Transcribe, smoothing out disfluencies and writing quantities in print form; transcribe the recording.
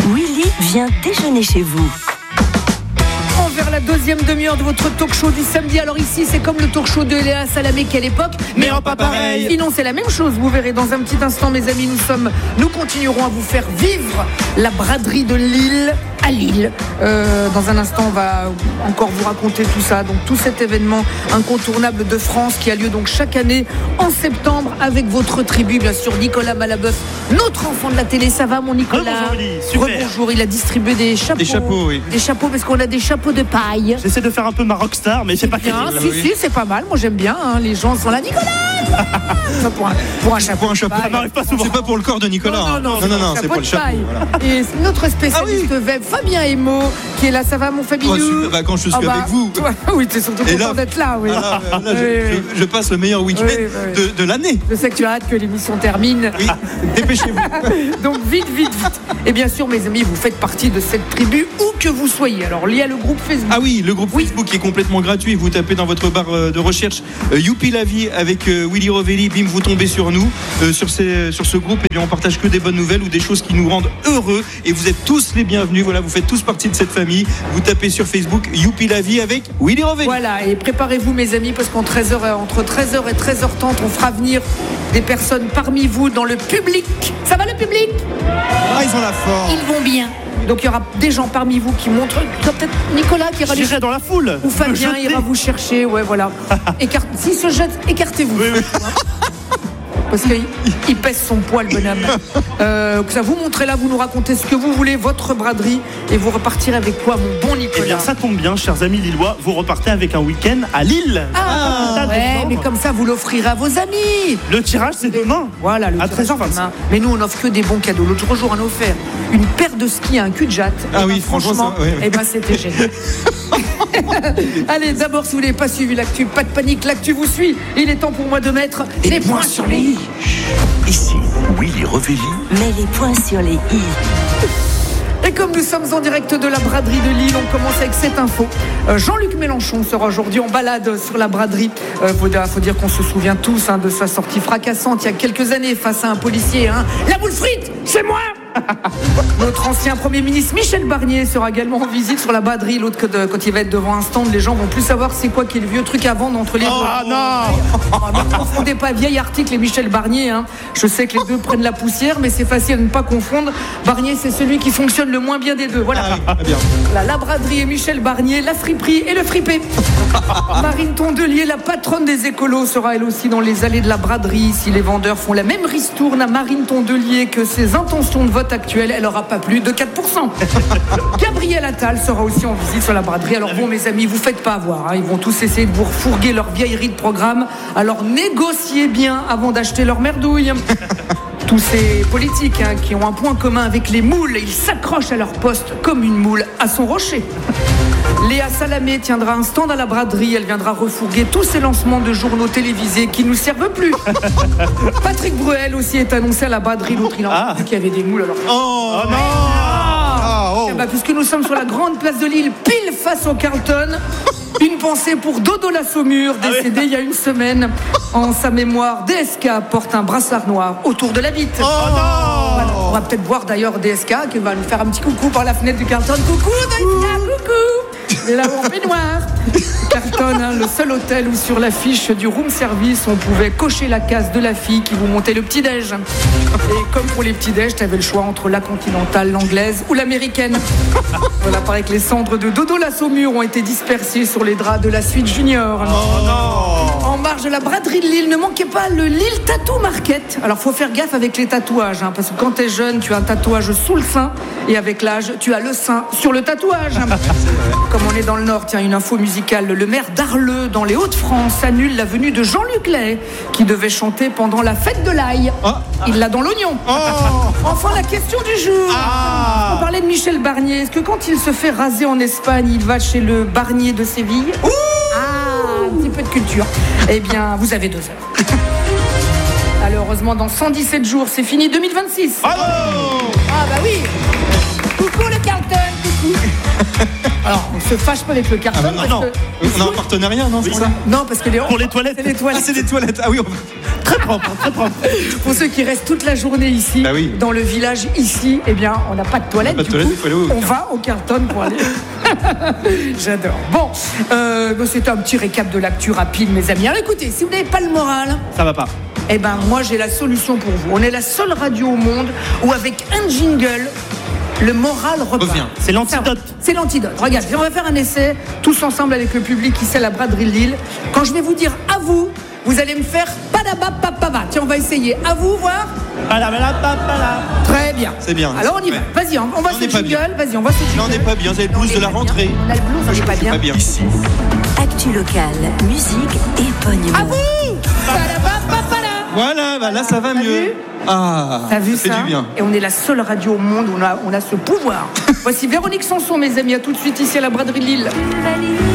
Willy vient déjeuner chez vous. Vers la deuxième demi-heure de votre talk show du samedi. Alors ici, c'est comme le talk show de Léa Salamé, quelle époque, mais en pas pareil. Sinon, c'est la même chose. Vous verrez dans un petit instant, mes amis, nous continuerons à vous faire vivre la braderie de Lille à Lille. Dans un instant, on va encore vous raconter tout ça. Donc tout cet événement incontournable de France qui a lieu donc chaque année en septembre avec votre tribu, bien sûr, Nicolas Malabeuf, notre enfant de la télé. Ça va, mon Nicolas? Bonjour, il a distribué des chapeaux. Des chapeaux, oui. Des chapeaux parce qu'on a des chapeaux de paille. J'essaie de faire un peu ma rockstar, mais c'est pas terrible. Si, c'est pas mal. Moi, j'aime bien. Les gens sont là, Nicolas. Pour un chapeau. Ça m'arrive pas souvent. C'est pas pour le corps de Nicolas. Non, c'est pour le chapeau. Voilà. Et notre spécialiste web, Fabien Emo, qui est là. Ça va, mon Fabien? Quand je suis avec vous. Oui, t'es surtout content d'être là. Oui. Je passe le meilleur week-end de l'année. Je sais que tu as hâte que l'émission termine. Oui, dépêchez-vous. Donc vite. Et bien sûr, mes amis, vous faites partie de cette tribu où que vous soyez. Alors, il y a le groupe Facebook. Ah oui, le groupe Facebook qui est complètement gratuit. Vous tapez dans votre barre de recherche Youpi la vie avec Willy Rovelli. Bim, vous tombez sur nous. Sur ce groupe, et bien, on partage que des bonnes nouvelles ou des choses qui nous rendent heureux. Et vous êtes tous les bienvenus. Voilà, vous faites tous partie de cette famille. Vous tapez sur Facebook Youpi la vie avec Willy Rovelli. Voilà, et préparez-vous, mes amis, parce qu'entre 13h et 13h30, on fera venir des personnes parmi vous dans le public. Ça va, le public? Ils ont la forme. Ils vont bien. Donc il y aura des gens parmi vous qui montrent. Peut-être Nicolas qui ira j'irai dans la foule. Ou Fabien ira vous chercher. Ouais, voilà. S'il se jette, écartez-vous. Oui. Parce qu'il pèse son poids, le bonhomme. Ça vous montrez là, vous nous racontez ce que vous voulez, votre braderie, et vous repartirez avec quoi, mon bon Nicolas? Eh bien, ça tombe bien, chers amis lillois, vous repartez avec un week-end à Lille. Mais comme ça, vous l'offrirez à vos amis. Le tirage, c'est demain. Voilà, à 13h25. Mais nous, on offre que des bons cadeaux. L'autre jour, on a offert une paire de skis à un cul-de-jatte. Franchement, c'était génial. Allez, d'abord, si vous n'avez pas suivi l'actu, pas de panique, l'actu vous suit. Il est temps pour moi de mettre les points sur les i. Ici, Willy Rovelli. Mets les points sur les i. Et comme nous sommes en direct de la braderie de Lille, on commence avec cette info. Jean-Luc Mélenchon sera aujourd'hui en balade sur la braderie. Faut dire qu'on se souvient tous de sa sortie fracassante il y a quelques années face à un policier. La boule frite, c'est moi. Notre ancien Premier ministre Michel Barnier sera également en visite sur la braderie. L'autre, quand il va être devant un stand, les gens vont plus savoir c'est quoi qui est le vieux truc à vendre entre les deux. Ne confondez pas vieil article et Michel Barnier. Je sais que les deux prennent la poussière, mais c'est facile à ne pas confondre. Barnier, c'est celui qui fonctionne le moins bien des deux. Voilà. Bien. La braderie et Michel Barnier, la friperie et le fripé. Marine Tondelier, la patronne des écolos, sera elle aussi dans les allées de la braderie. Si les vendeurs font la même ristourne à Marine Tondelier que ses intentions de vote actuelles, elle n'aura pas plus de 4%. Gabriel Attal sera aussi en visite sur la braderie. Alors bon, mes amis, vous faites pas avoir. Ils vont tous essayer de vous refourguer leur vieillerie de programme. Alors négociez bien avant d'acheter leur merdouille. Tous ces politiques qui ont un point commun avec les moules, ils s'accrochent à leur poste comme une moule à son rocher. Léa Salamé tiendra un stand à la braderie. Elle viendra refourguer tous ces lancements de journaux télévisés qui ne nous servent plus. Patrick Bruel aussi est annoncé à la braderie. L'autre, il a vu qu'il y avait des moules. Puisque nous sommes sur la grande place de Lille, pile face au Carlton, une pensée pour Dodo la Saumure, décédé il y a une semaine. En sa mémoire, DSK porte un brassard noir autour de la bite. Voilà. On va peut-être voir d'ailleurs DSK qui va nous faire un petit coucou par la fenêtre du Carlton. Coucou DSK, coucou. Et là, on fait noir. Carlton, le seul hôtel où sur l'affiche du room service, on pouvait cocher la case de la fille qui vous montait le petit-déj. Et comme pour les petits-déj, tu avais le choix entre la continentale, l'anglaise ou l'américaine. Voilà, paraît que les cendres de Dodo la Saumure ont été dispersées sur les draps de la suite junior. En marge de la braderie de Lille, ne manquez pas le Lille Tattoo Market. Alors, faut faire gaffe avec les tatouages, parce que quand t'es jeune, tu as un tatouage sous le sein, et avec l'âge, tu as le sein sur le tatouage. Comme on est dans le Nord, tiens, une info musicale. Le maire d'Arleux, dans les Hauts-de-France, annule la venue de Jean-Luc Lay, qui devait chanter pendant la fête de l'ail. Il l'a dans l'oignon. Enfin, la question du jour. On parlait de Michel Barnier. Est-ce que quand il se fait raser en Espagne, il va chez le Barnier de Séville? Un petit peu de culture. Eh bien, vous avez 2 heures. Alors, heureusement, dans 117 jours, c'est fini 2026. Bravo. Ah bah oui. Coucou le Carlton, coucou. Alors, on se fâche pas avec le carton. Ah bah non, on a un partenariat, non, c'est ça? Non, parce que Pour les toilettes. c'est les toilettes. Ah, c'est des toilettes. Ah oui, Très propre, très propre. Pour ceux qui restent toute la journée ici, Bah oui. dans le village ici, eh bien, on n'a pas de toilette. On n'a pas de Du toilette, coup, il faut aller au on va au Carlton pour aller. J'adore. Bon, c'est un petit récap de l'actu rapide, mes amis. Alors écoutez, si vous n'avez pas le moral, Ça va pas. eh ben moi j'ai la solution pour vous. On est la seule radio au monde où avec un jingle, le moral repart. Revient. C'est l'antidote. C'est l'antidote. Regarde, on va faire un essai tous ensemble avec le public ici à la braderie de Lille. Quand je vais vous dire à vous, vous allez me faire padaba papaba. Tiens, on va essayer. À vous, voir. Très bien. C'est bien. Alors on y va. Ouais. Vas-y, on voit On ce n'est pas jingle. bien. Vas-y, on voit ce jingle. Là, on n'est pas bien. Vous avez le blues de la rentrée. On a le blues, on n'est pas bien. Pas bien. Ici, Actu locale, musique, éponyme. À vous. Padaba papala. Voilà, bah là, ça va T'as mieux. vu Ah, T'as vu ça fait ça? du bien. Et on est la seule radio au monde où on a ce pouvoir. Voici Véronique Sanson, mes amis. À tout de suite ici à la braderie de Lille.